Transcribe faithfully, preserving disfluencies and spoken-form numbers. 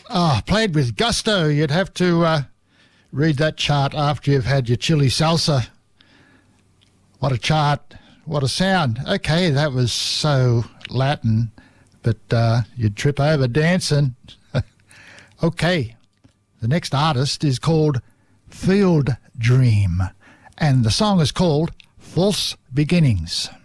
Oh, played with gusto. You'd have to uh, read that chart after you've had your chili salsa. What a chart. What a sound. Okay, that was so Latin, but uh, you'd trip over dancing. Okay, the next artist is called Field Dream, and the song is called False Beginnings.